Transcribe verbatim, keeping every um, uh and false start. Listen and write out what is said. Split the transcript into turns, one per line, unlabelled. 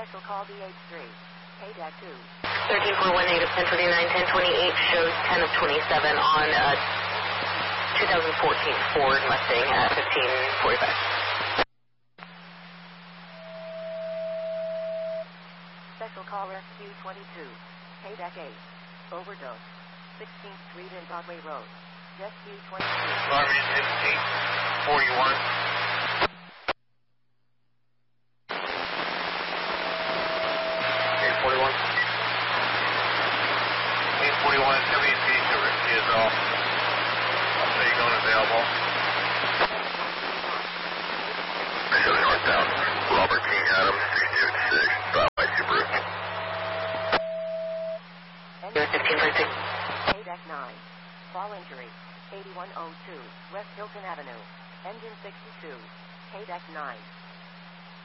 Special call D H three. K D A C two.
thirteen four one eight of ten twenty-nine, ten twenty-eight shows ten of twenty-seven on uh, twenty fourteen Ford Mustang at fifteen forty-five.
Special call Rescue twenty-two. K D A C eight. Overdose. sixteenth Street and Broadway Road. Rescue twenty-two.
Army fifteen forty-one. eight forty-one. eight forty-one, seventy feet to Risky is off. I'll say you're going available. Mission northbound. Robert King Adams, three two six. Stop by Subaru.
fifteen forty-six.
K D A C nine. Fall injury. eighty-one oh two. West Hilton Avenue. Engine sixty-two. K D A C nine.